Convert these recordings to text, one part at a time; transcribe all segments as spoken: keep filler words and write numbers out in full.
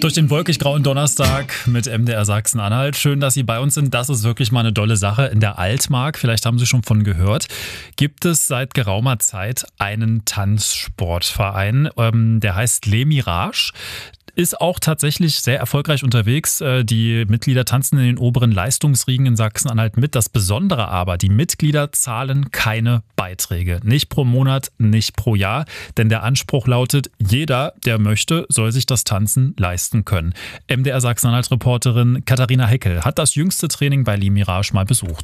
Durch den wolkig-grauen Donnerstag mit M D R Sachsen-Anhalt. Schön, dass Sie bei uns sind. Das ist wirklich mal eine dolle Sache. In der Altmark, vielleicht haben Sie schon von gehört, gibt es seit geraumer Zeit einen Tanzsportverein. Ähm, der heißt Le Mirage. Ist auch tatsächlich sehr erfolgreich unterwegs. Die Mitglieder tanzen in den oberen Leistungsriegen in Sachsen-Anhalt mit. Das Besondere aber, die Mitglieder zahlen keine Beiträge. Nicht pro Monat, nicht pro Jahr. Denn der Anspruch lautet, jeder, der möchte, soll sich das Tanzen leisten können. M D R Sachsen-Anhalt-Reporterin Katharina Heckel hat das jüngste Training bei Le Mirage mal besucht.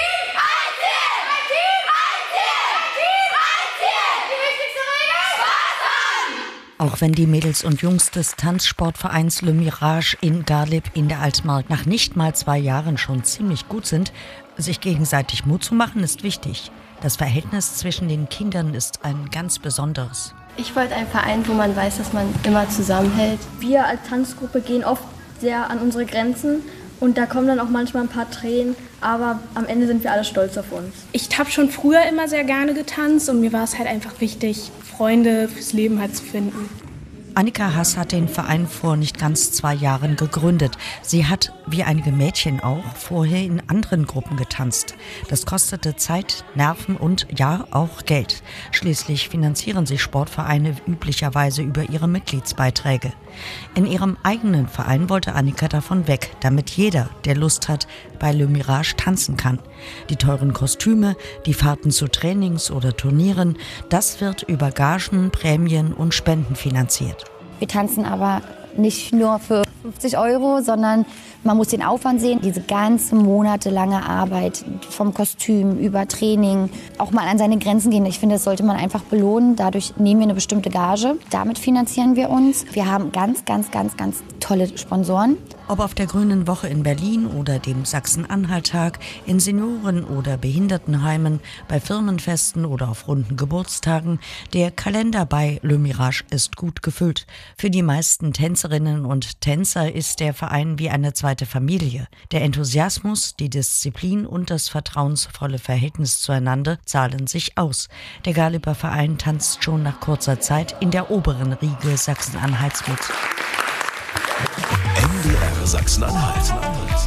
Auch wenn die Mädels und Jungs des Tanzsportvereins Le Mirage in Garlib in der Altmark nach nicht mal zwei Jahren schon ziemlich gut sind, sich gegenseitig Mut zu machen, ist wichtig. Das Verhältnis zwischen den Kindern ist ein ganz besonderes. Ich wollte einen Verein, wo man weiß, dass man immer zusammenhält. Wir als Tanzgruppe gehen oft sehr an unsere Grenzen und da kommen dann auch manchmal ein paar Tränen, aber am Ende sind wir alle stolz auf uns. Ich habe schon früher immer sehr gerne getanzt und mir war es halt einfach wichtig, Freunde fürs Leben halt zu finden. Annika Hass hat den Verein vor nicht ganz zwei Jahren gegründet. Sie hat, wie einige Mädchen auch, vorher in anderen Gruppen getanzt. Das kostete Zeit, Nerven und ja, auch Geld. Schließlich finanzieren sich Sportvereine üblicherweise über ihre Mitgliedsbeiträge. In ihrem eigenen Verein wollte Annika davon weg, damit jeder, der Lust hat, bei Le Mirage tanzen kann. Die teuren Kostüme, die Fahrten zu Trainings oder Turnieren, das wird über Gagen, Prämien und Spenden finanziert. Wir tanzen aber nicht nur für fünfzig Euro, sondern man muss den Aufwand sehen, diese ganze monatelange Arbeit vom Kostüm über Training, auch mal an seine Grenzen gehen. Ich finde, das sollte man einfach belohnen. Dadurch nehmen wir eine bestimmte Gage. Damit finanzieren wir uns. Wir haben ganz, ganz, ganz, ganz tolle Sponsoren. Ob auf der Grünen Woche in Berlin oder dem Sachsen-Anhalt-Tag, in Senioren- oder Behindertenheimen, bei Firmenfesten oder auf runden Geburtstagen, der Kalender bei Le Mirage ist gut gefüllt. Für die meisten Tänzerinnen und Tänzer ist der Verein wie eine zweite Familie. Der Enthusiasmus, die Disziplin und das vertrauensvolle Verhältnis zueinander zahlen sich aus. Der Garliber Verein tanzt schon nach kurzer Zeit in der oberen Riege Sachsen-Anhalts mit. M D R Sachsen-Anhalt.